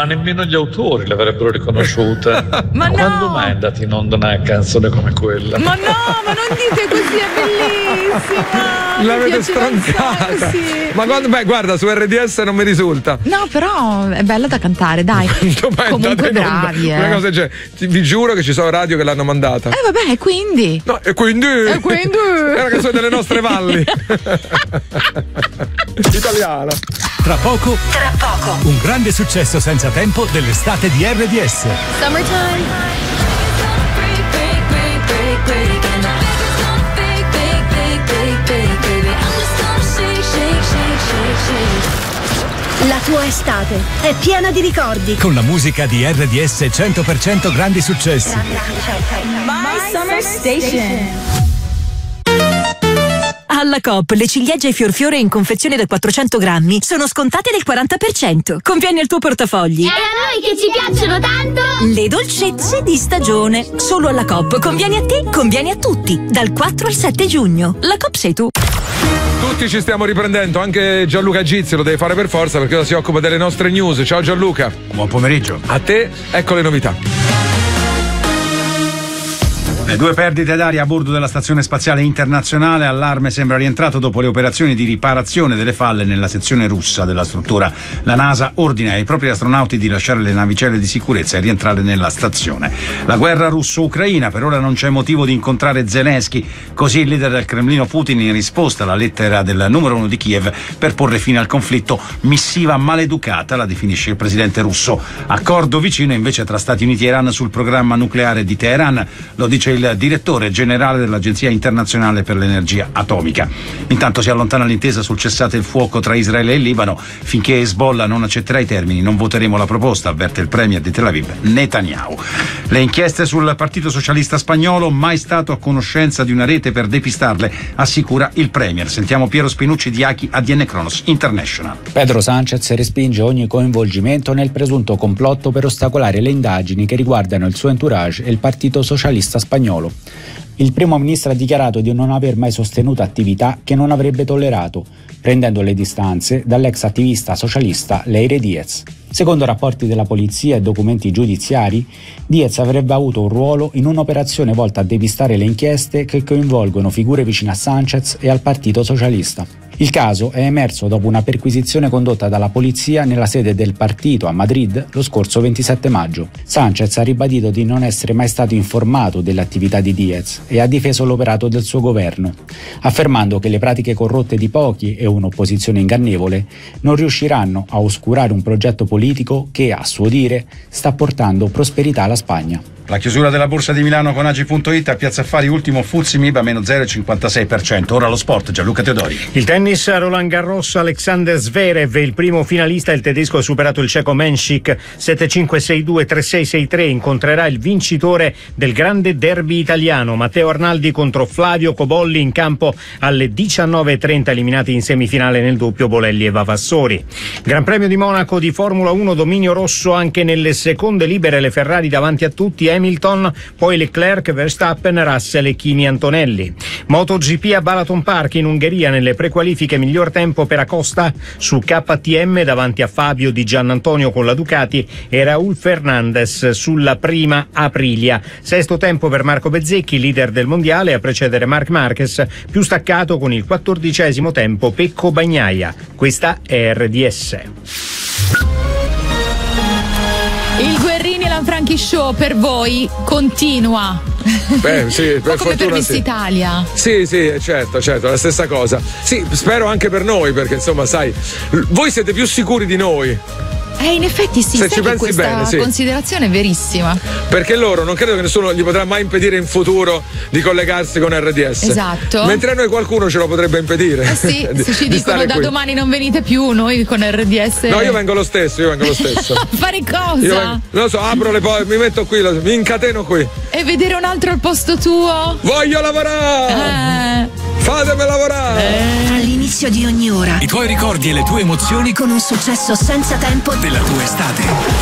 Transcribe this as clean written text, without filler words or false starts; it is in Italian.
Ma nemmeno gli autori l'avrebbero riconosciuta. Ma no! Quando mai è andata in onda una canzone come quella? Ma no, ma non dite così, è bellissima! L'avete stroncata! Ma quando, guarda, su RDS non mi risulta. No, però è bella da cantare, dai. Comunque bravi, Una cosa, cioè, vi giuro che ci sono radio che l'hanno mandata. Vabbè, quindi. No, e quindi? È una canzone delle nostre valli. Italiana. Tra poco, un grande successo senza tempo dell'estate di RDS. Summertime. La tua estate è piena di ricordi. Con la musica di RDS 100% grandi successi. My Summer Station. Alla Coop le ciliegie e fiorfiore in confezione da 400 grammi sono scontate del 40%. Conviene al tuo portafogli. E a noi che ci piacciono tanto! Le dolcezze di stagione. Solo alla Coop. Conviene a te, conviene a tutti. Dal 4 al 7 giugno. La Coop sei tu. Tutti ci stiamo riprendendo, anche Gianluca Gizzi lo deve fare per forza perché ora si occupa delle nostre news. Ciao Gianluca. Buon pomeriggio. A te, ecco le novità. Le 2 perdite d'aria a bordo della Stazione Spaziale Internazionale. Allarme sembra rientrato dopo le operazioni di riparazione delle falle nella sezione russa della struttura. La NASA ordina ai propri astronauti di lasciare le navicelle di sicurezza e rientrare nella stazione. La guerra russo-ucraina, per ora non c'è motivo di incontrare Zelensky, così il leader del Cremlino Putin, in risposta alla lettera del numero 1 di Kiev per porre fine al conflitto, missiva maleducata, la definisce il presidente russo. Accordo vicino invece tra Stati Uniti e Iran sul programma nucleare di Teheran, lo dice il direttore generale dell'Agenzia Internazionale per l'Energia Atomica. Intanto si allontana l'intesa sul cessate il fuoco tra Israele e il Libano. Finché Hezbollah non accetterà i termini non voteremo la proposta, avverte il premier di Tel Aviv Netanyahu. Le inchieste sul Partito Socialista Spagnolo, mai stato a conoscenza di una rete per depistarle, assicura il premier. Sentiamo Piero Spinucci di ADN Kronos International. Pedro Sánchez respinge ogni coinvolgimento nel presunto complotto per ostacolare le indagini che riguardano il suo entourage e il Partito Socialista Spagnolo. Il primo ministro ha dichiarato di non aver mai sostenuto attività che non avrebbe tollerato, prendendo le distanze dall'ex attivista socialista Leire Diez. Secondo rapporti della polizia e documenti giudiziari, Diez avrebbe avuto un ruolo in un'operazione volta a depistare le inchieste che coinvolgono figure vicine a Sánchez e al Partito Socialista. Il caso è emerso dopo una perquisizione condotta dalla polizia nella sede del partito a Madrid lo scorso 27 maggio. Sánchez ha ribadito di non essere mai stato informato delle attività di Diez e ha difeso l'operato del suo governo, affermando che le pratiche corrotte di pochi e un'opposizione ingannevole non riusciranno a oscurare un progetto politico che, a suo dire, sta portando prosperità alla Spagna. La chiusura della borsa di Milano con Agi.it, a Piazza Affari ultimo FTSE MIB a meno 0,56%. Ora lo sport, Gianluca Teodori. Il tennis, Roland Garros, Alexander Zverev, il primo finalista, il tedesco ha superato il ceco Menšik 7-5, 6-2, 3-6, 6-3, incontrerà il vincitore del grande derby italiano, Matteo Arnaldi contro Flavio Cobolli, in campo alle 19:30, eliminati in semifinale nel doppio Bolelli e Vavassori. Gran Premio di Monaco di Formula 1, dominio rosso anche nelle seconde libere, le Ferrari davanti a tutti, Hamilton, poi Leclerc, Verstappen, Russell e Kimi Antonelli. MotoGP a Balaton Park in Ungheria, nelle prequalifiche miglior tempo per Acosta su KTM davanti a Fabio Di Giannantonio con la Ducati e Raúl Fernandez sulla prima Aprilia. Sesto tempo per Marco Bezzecchi, leader del mondiale, a precedere Marc Marquez, più staccato con il 14° tempo Pecco Bagnaia. Questa è RDS. Il Guerrini e Lanfranchi Show per voi continua. Sì, per come fortuna per Miss sì. Italia. Sì, certo, la stessa cosa. Sì, spero anche per noi, perché insomma, sai, voi siete più sicuri di noi. In effetti sì, se sai ci che pensi questa bene, sì. considerazione è verissima. Perché loro non credo che nessuno gli potrà mai impedire in futuro di collegarsi con RDS. Esatto. Mentre a noi qualcuno ce lo potrebbe impedire. Sì, se ci dicono da domani non venite più, noi con RDS. No, io vengo lo stesso. Fare cosa? Non lo so, apro le porte, mi metto qui, mi incateno qui. E vedere un altro al posto tuo? Voglio lavorare! Fatemi lavorare! All'inizio di ogni ora I tuoi ricordi e le tue emozioni con un successo senza tempo della tua estate.